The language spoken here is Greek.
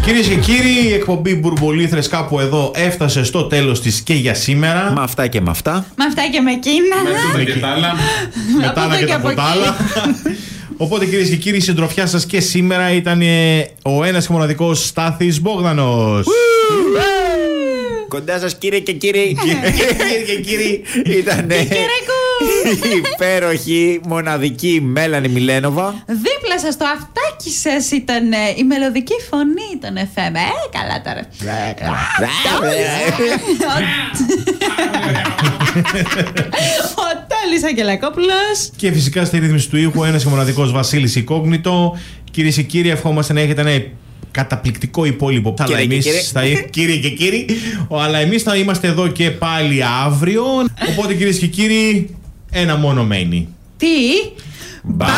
Κυρίες και κύριοι, η εκπομπή Μπουρμπολίθρες κάπου εδώ έφτασε στο τέλος της και για σήμερα. Με αυτά και με αυτά. Με αυτά και με εκείνα. Με και τα άλλα. Με τα άλλα και τα ποτάλα. Οπότε κυρίες και κύριοι, η συντροφιά σας και σήμερα ήταν ο ένας και μοναδικός Στάθης Μπόγδανος. Κοντά σας κύριε και κύριοι. Κύριε και κύριοι, ήταν η υπέροχη μοναδική Μέλανη Μιλένοβα. Δίπλα σας το αυτάκι σας ήταν η μελωδική φωνή των FM. Καλά τώρα. Ο Τέλης Αγγελακόπουλος. Και φυσικά στη ρύθμιση του ήχου ένας και μοναδικός Βασίλης Ικόγνητο. Κυρίες και κύριοι, ευχόμαστε να έχετε ένα καταπληκτικό υπόλοιπο. Κύριε και κύριοι, αλλά εμείς θα είμαστε εδώ και πάλι αύριο. Οπότε κυρίες και κύριοι, ένα μόνο μένει. Τι? Bye.